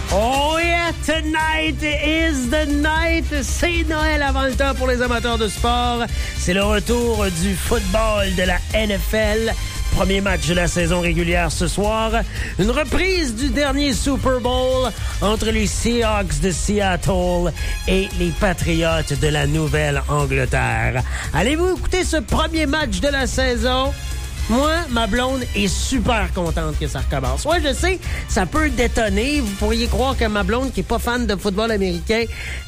Oh yeah, tonight is the night. C'est Noël avant le temps pour les amateurs de sport. C'est le retour du football de la NFL. Premier match de la saison régulière ce soir. Une reprise du dernier Super Bowl entre les Seahawks de Seattle et les Patriots de la Nouvelle-Angleterre. Allez-vous écouter ce premier match de la saison? Moi, ma blonde est super contente que ça recommence. Ouais, je sais, ça peut détonner. Vous pourriez croire que ma blonde, qui est pas fan de football américain,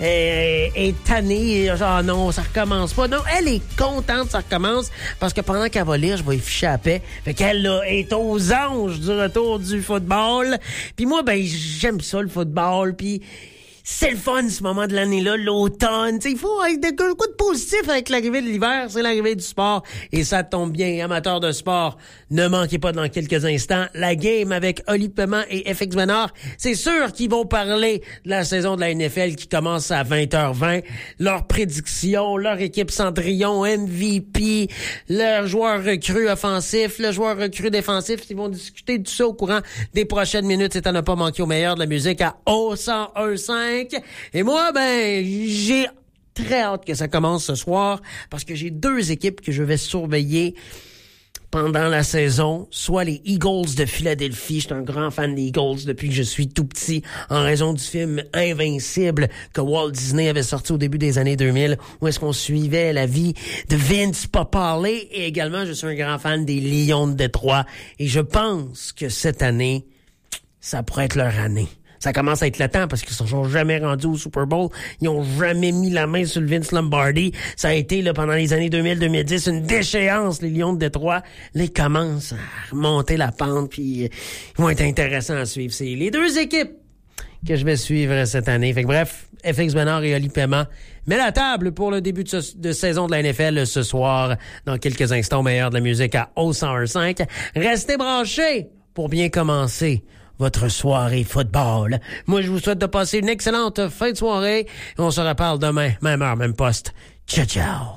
est tannée. Genre, non, ça recommence pas. Non, elle est contente que ça recommence parce que pendant qu'elle va lire, je vais lui ficher à paix. Fait qu'elle, là, est aux anges du retour du football. Puis moi, ben, j'aime ça, le football. Puis c'est le fun, ce moment de l'année-là, l'automne. T'sais, il faut un coup de positif avec l'arrivée de l'hiver, c'est l'arrivée du sport. Et ça tombe bien, amateurs de sport, ne manquez pas dans quelques instants la game avec Oli Paiement et FX Bénard. C'est sûr qu'ils vont parler de la saison de la NFL qui commence à 20h20. Leurs prédictions, leur équipe Cendrillon, MVP, leur joueur recru offensif, le joueur recru défensif. Ils vont discuter de tout ça au courant des prochaines minutes. C'est à ne pas manquer au meilleur de la musique à O101.5. Et moi, ben, j'ai très hâte que ça commence ce soir parce que j'ai deux équipes que je vais surveiller pendant la saison, soit les Eagles de Philadelphie. Je suis un grand fan des Eagles depuis que je suis tout petit, en raison du film Invincible que Walt Disney avait sorti au début des années 2000, où est-ce qu'on suivait la vie de Vince Papale. Et également, je suis un grand fan des Lions de Détroit. Et je pense que cette année, ça pourrait être leur année. Ça commence à être le temps parce qu'ils ne sont jamais rendus au Super Bowl. Ils ont jamais mis la main sur le Vince Lombardi. Ça a été, là, pendant les années 2000-2010, une déchéance, les Lions de Détroit. Là, ils commencent à remonter la pente, puis ils vont être intéressants à suivre. C'est les deux équipes que je vais suivre cette année. Fait que bref, FX Bénard et Oli Paiement met la table pour le début de saison de la NFL ce soir. Dans quelques instants, au meilleur de la musique à O101.5. Restez branchés pour bien commencer votre soirée football. Moi, je vous souhaite de passer une excellente fin de soirée. Et on se reparle demain, même heure, même poste. Ciao, ciao.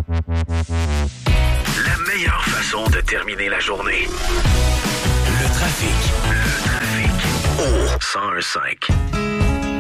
La meilleure façon de terminer la journée. Le trafic. Au 101.5.